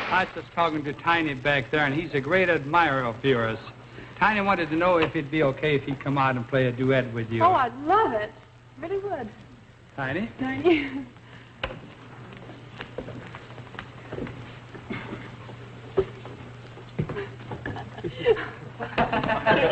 I was just talking to Tiny back there, and he's a great admirer of yours. Tiny wanted to know if it'd be okay if he'd come out and play a duet with you. Oh, I'd love it. Really would. Tiny? Tiny.